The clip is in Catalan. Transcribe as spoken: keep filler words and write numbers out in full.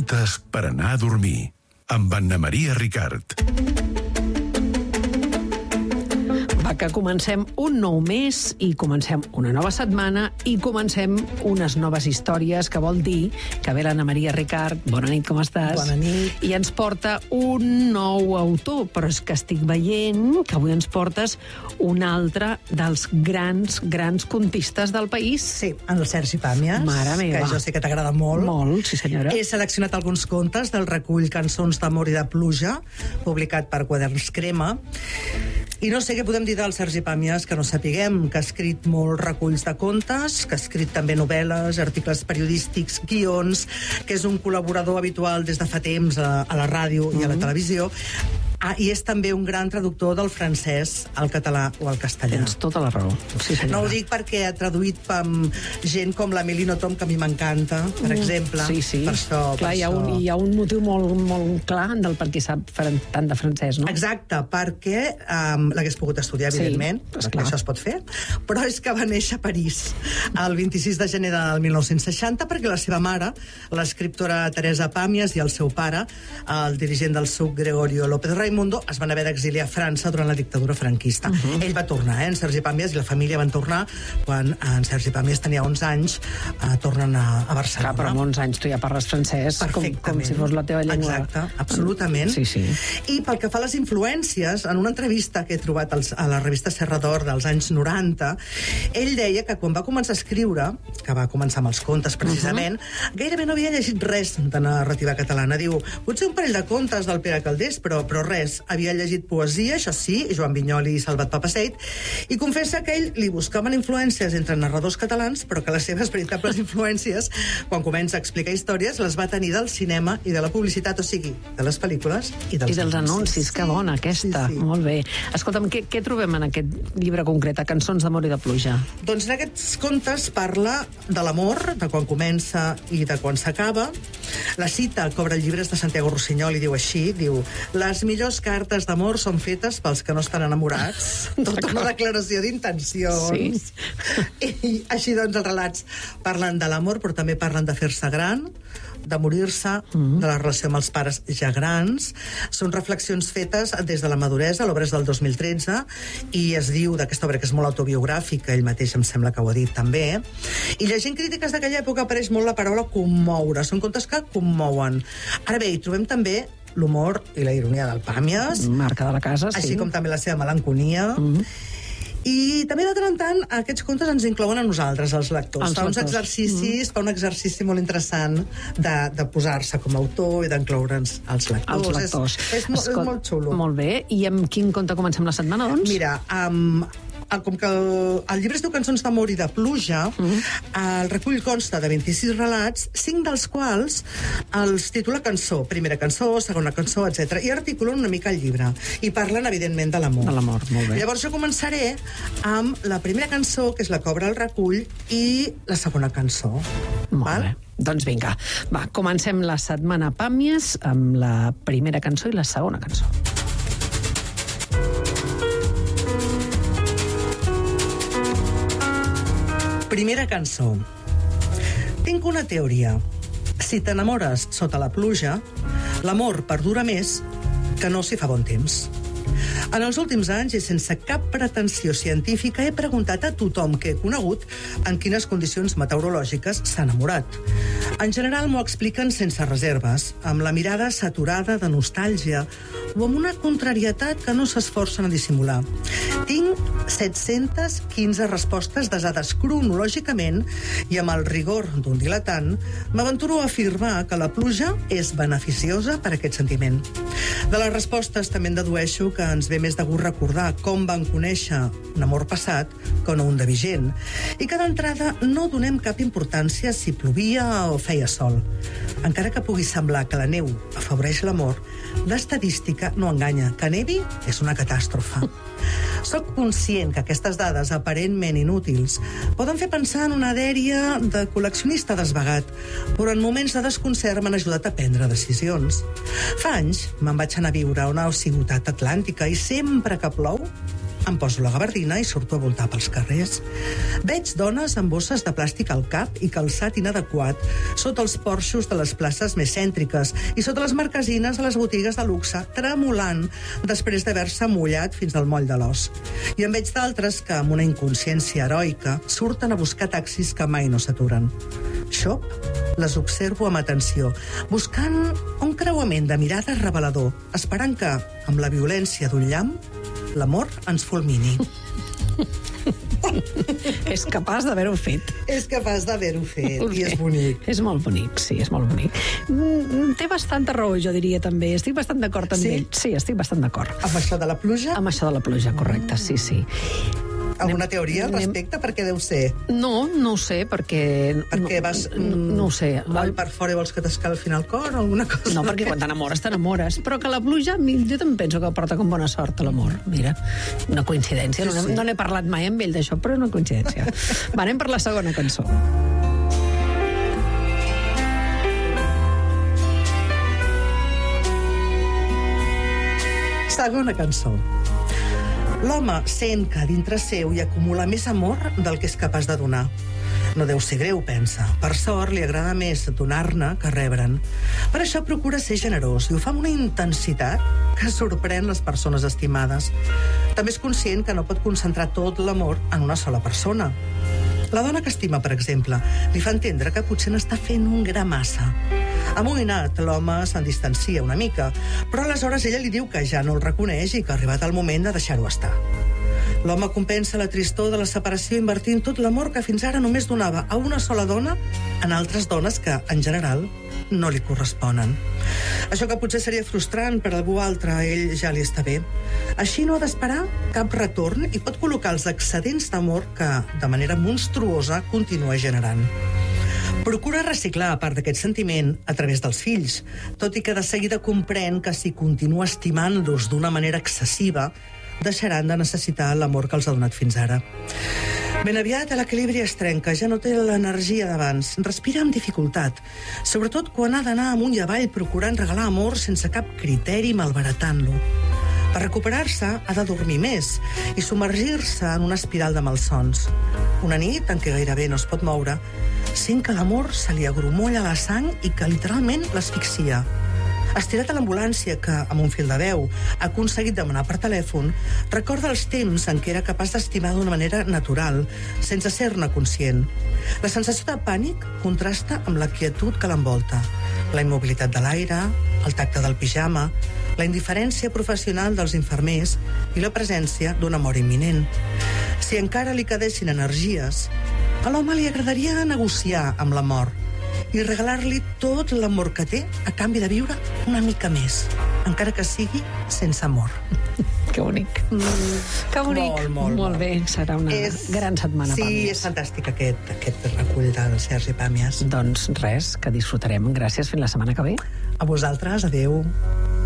Contes per anar a dormir, amb Anna Maria Ricard. Va, que comencem un nou mes i comencem una nova setmana i comencem unes noves històries, que vol dir que ve l'Anna Maria Ricard. Bona nit, com estàs? Bona nit. I ens porta un nou autor, però és que estic veient que avui ens portes un altre dels grans, grans contistes del país. Sí, en el Sergi Pàmies, Mare meva. que jo sé que t'agrada molt. Molt, sí senyora. He seleccionat alguns contes del recull Cançons d'amor i de pluja, publicat per Quaderns Crema. I no sé què podem dir del Sergi Pàmies que no sapiguem, que ha escrit molts reculls de contes, que ha escrit també novel·les, articles periodístics, guions, que és un col·laborador habitual des de fa temps a, a la ràdio mm-hmm. i a la televisió. Ah, i és també un gran traductor del francès al català o al castellà. Tens tota la raó. Sí, no ho dic perquè ha traduït amb gent com l'Amélie Nothomb, que a mi m'encanta, per exemple. Sí, sí. Per això, clar, per hi, ha un, hi ha un motiu molt, molt clar del per què sap fran- tant de francès, no? Exacte, perquè um, l'hagués pogut estudiar, evidentment, Sí, perquè esclar. això es pot fer, però és que va néixer a París el vint-i-sis de gener del mil nou-cents seixanta, perquè la seva mare, l'escriptora Teresa Pàmies, i el seu pare, el dirigent del S U C, Gregorio López Raimundo, es van haver d'exiliar a França durant la dictadura franquista. Uh-huh. Ell va tornar, eh? En Sergi Pàmies i la família van tornar quan en Sergi Pàmies tenia onze anys, eh, tornen a, a Barcelona. Clar, però amb onze anys tu ja parles francès com, com si fos la teva llengua. Exacte, absolutament. Sí, sí. I pel que fa a les influències, en una entrevista que he trobat als, a la revista Serra d'Or dels anys noranta, ell deia que quan va començar a escriure, que va començar amb els contes precisament, uh-huh. gairebé no havia llegit res de narrativa catalana. Diu, potser un parell de contes del Pere Calders, però, però res. Havia llegit poesia, això sí, Joan Vinyoli i Salvat Papasseit, i confessa que ell li buscaven influències entre narradors catalans, però que les seves veritables influències, quan comença a explicar històries, les va tenir del cinema i de la publicitat, o sigui, de les pel·lícules i dels, I dels anuncis. Que bona, aquesta. Sí, sí. Molt bé. Escolta'm, què, què trobem en aquest llibre concret, a Cançons d'amor i de pluja? Doncs en aquests contes parla de l'amor, de quan comença i de quan s'acaba. La cita que obre el llibre és de Santiago Rossinyol i diu així, diu, les millors cartes d'amor són fetes pels que no estan enamorats. Tota una declaració d'intencions. Sí. I així doncs els relats parlen de l'amor, però també parlen de fer-se gran, de morir-se, mm-hmm. de la relació amb els pares ja grans. Són reflexions fetes des de la maduresa, l'obra és del dos mil tretze, i es diu d'aquesta obra que és molt autobiogràfica, ell mateix em sembla que ho ha dit també, i llegint crítiques d'aquella època apareix molt la paraula commoure. Són contes que commouen. Ara bé, hi trobem també l'humor i la ironia del Pàmies, Marca de la casa, sí. així com també la seva melanconia. Mm-hmm. I també de tant en tant aquests contes ens inclouen a nosaltres, els lectors. Els fa uns lectors. exercicis, mm. fa un exercici molt interessant de, de posar-se com a autor i d'incloure'ns els lectors. Els lectors. És, és, mo- és molt xulo. Molt bé. I amb quin conte comencem la setmana, doncs? Mira, um, com que el, el llibre es diu Cançons d'amor i de pluja, mm. el recull consta de vint-i-sis relats, cinc dels quals els titula cançó, primera cançó, segona cançó, etcètera, i articulen una mica el llibre. I parlen, evidentment, de l'amor. De l'amor, molt bé. Llavors jo començaré amb la primera cançó, que és la que obre el recull, i la segona cançó. Molt Val? bé. Doncs vinga, va, comencem la setmana Pàmies amb la primera cançó i la segona cançó. Primera cançó. Tinc una teoria. Si t'enamores sota la pluja, l'amor perdura més que no si fa bon temps. En els últims anys, i sense cap pretensió científica, he preguntat a tothom que he conegut en quines condicions meteorològiques s'ha enamorat. En general m'ho expliquen sense reserves, amb la mirada saturada de nostàlgia o amb una contrarietat que no s'esforcen a dissimular. Tinc set-centes quinze respostes desades cronològicament i amb el rigor d'un diletant m'aventuro a afirmar que la pluja és beneficiosa per a aquest sentiment. De les respostes també en dedueixo que ens ve més de gust recordar com van conèixer un amor passat que no un de vigent, i que d'entrada no donem cap importància si plovia o feia sol. Encara que pugui semblar que la neu afavoreix l'amor, l'estadística no enganya, que nevi és una catàstrofe. Soc conscient que aquestes dades aparentment inútils poden fer pensar en una dèria de col·leccionista desvagat, però en moments de desconcert m'han ajudat a prendre decisions. Fa anys me'n vaig anar a viure a una ciutat atlàntica i sempre que plou Em poso la gabardina i surto a voltar pels carrers. Veig dones amb bosses de plàstic al cap i calçat inadequat sota els porxos de les places més cèntriques i sota les marquesines de les botigues de luxe, tremolant després d'haver-se mullat fins al moll de l'os. I en veig d'altres que, amb una inconsciència heroica, surten a buscar taxis que mai no s'aturen. Xop, les observo amb atenció, buscant un creuament de mirades revelador, esperant que, amb la violència d'un llamp, l'amor ens fulmini. És capaç d'haver-ho fet. És capaç d'haver-ho fet, i és bonic. És molt bonic, sí, és molt bonic. Mm, té bastanta raó, jo diria, també. Estic bastant d'acord amb Sí? ell. Sí, estic bastant d'acord. Amb això de la pluja, Amb això de la pluja, correcte, sí, sí. alguna teoria al anem- respecte? Per què deu ser? No, no ho sé, perquè... Perquè vas... No, no ho sé. Moll per fora i vols que t'escalfi el cor o alguna cosa? No, perquè quan t'enamores, t'enamores. Però que la pluja, a mi- jo també penso que porta com bona sort a l'amor. Mira, una coincidència. Sí, No, sí. no n'he parlat mai amb ell d'això, però és una coincidència. Va, anem per la segona cançó. Segona cançó. L'home sent que dintre seu hi acumula més amor del que és capaç de donar. No deu ser greu, pensa. Per sort, li agrada més donar-ne que rebre'n. Per això procura ser generós i ho fa amb una intensitat que sorprèn les persones estimades. També és conscient que no pot concentrar tot l'amor en una sola persona. La dona que estima, per exemple, li fa entendre que potser n'està fent un gra massa. Amoïnat, l'home se'n distancia una mica, però aleshores ella li diu que ja no el reconeix i que ha arribat el moment de deixar-ho estar. L'home compensa la tristor de la separació invertint tot l'amor que fins ara només donava a una sola dona en altres dones que, en general, no li corresponen. Això que potser seria frustrant per algú altre, a ell ja li està bé. Així no ha d'esperar cap retorn i pot col·locar els excedents d'amor que, de manera monstruosa, continua generant. Procura reciclar a part d'aquest sentiment a través dels fills, tot i que de seguida comprèn que si continua estimant-los d'una manera excessiva, deixaran de necessitar l'amor que els ha donat fins ara. Ben aviat l'equilibri es trenca, ja no té l'energia d'abans, respira amb dificultat, sobretot quan ha d'anar amunt i avall procurant regalar amor sense cap criteri malbaratant-lo. Per recuperar-se ha de dormir més i submergir-se en una espiral de malsons. Una nit en què gairebé no es pot moure, sent que l'amor se li agromolla la sang i que literalment l'asfixia. Estirat a l'ambulància que, amb un fil de veu, ha aconseguit demanar per telèfon, recorda els temps en què era capaç d'estimar d'una manera natural, sense ser-ne conscient. La sensació de pànic contrasta amb la quietud que l'envolta. La immobilitat de l'aire, el tacte del pijama, la indiferència professional dels infermers i la presència d'un amor imminent. Si encara li quedessin energies, a l'home li agradaria negociar amb la mort i regalar-li tot l'amor que té a canvi de viure una mica més, encara que sigui sense amor. Que bonic. Mm. Que bonic. Molt, molt, molt bé, serà una És- gran setmana. Sí, Pàmies. és fantàstic aquest, aquest recull del Sergi Pàmies. Doncs res, que disfrutarem. Gràcies, fins la setmana que ve. A vosaltres, adeu.